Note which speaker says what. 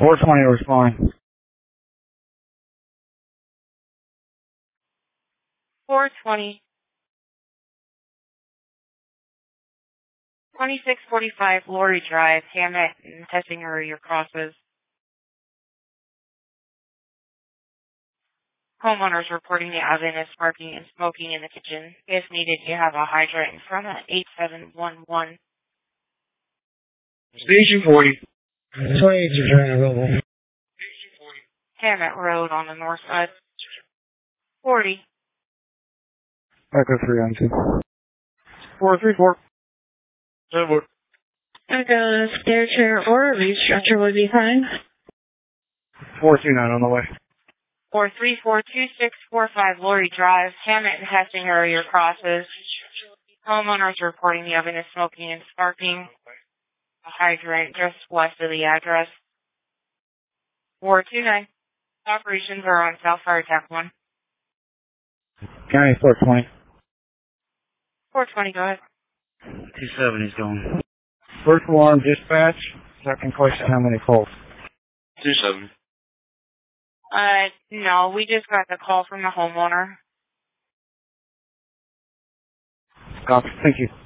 Speaker 1: 420 responding.
Speaker 2: 420. 2645 Lori Drive, Hammett and Hessinger, your crosses. Homeowners reporting the oven is sparking and smoking in the kitchen. If needed, you have a hydrant in front of 8711.
Speaker 1: Station 40. 28 is available.
Speaker 2: Hammett Road on the north side. 40.
Speaker 1: Echo 3 on 2. 434.
Speaker 2: Echo stair chair or restructure would be fine.
Speaker 1: 429 on the way.
Speaker 2: 4342645 Lori Drive, Hammett and Hessinger, your crosses. Homeowners reporting the oven is smoking and sparking. A hydrant just west of the address. 429. Operations are on South Fire Attack 1.
Speaker 1: County 420.
Speaker 2: 420, go ahead.
Speaker 1: 270 is going. First alarm dispatch. Second question, how many calls?
Speaker 3: 270.
Speaker 2: No, we just got the call from the homeowner.
Speaker 1: Copy. Thank you.